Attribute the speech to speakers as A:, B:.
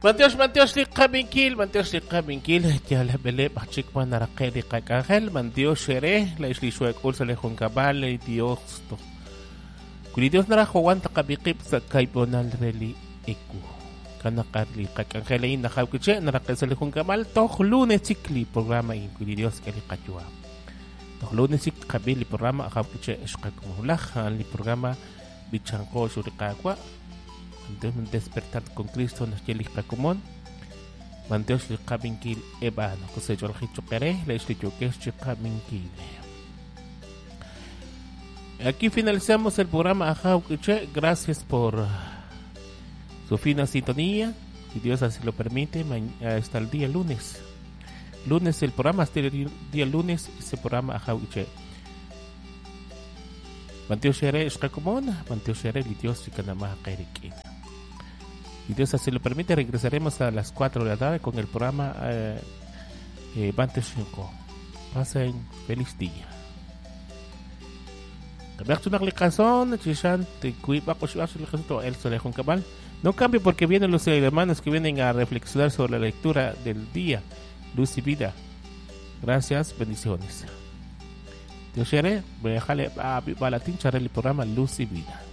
A: Manteos liqabinkil, ya la bele bachik manaraqe liqakangel, manteos shere, la islisuek ulsa le juncabal, le dios to. Kulidios nara juan taqabiqib sa kaiponal reli eku. Kanaqarli kakangel in naxawkiche, naraqe le juncabal, toj lunes cikli programa in kulidios que liqachua. Toj lunes cik qabili programa axawkiche ishqakumulaj, li programa bichanko shuriqaqwa. Entonces, despertar con Cristo nos lleva a común. Manteos le cabinkil ebano, que se yo el hicho queré, le escrito que es cabinkil. Aquí finalizamos el programa Ajauquiche. Gracias por su fina sintonía. Si Dios así lo permite, hasta el día lunes. Lunes el programa, hasta el día lunes ese programa Ajauquiche. Manteos shere es común, manteos shere y Dios y canamá caeriquín. Si Dios así lo permite, regresaremos a las 4 de la tarde con el programa Bante 5. Pasen feliz día. No cambie porque vienen los hermanos que vienen a reflexionar sobre la lectura del día, luz y vida. Gracias, bendiciones. Dios quiere, voy a dejarle a Balatín charlar el programa Luz y Vida.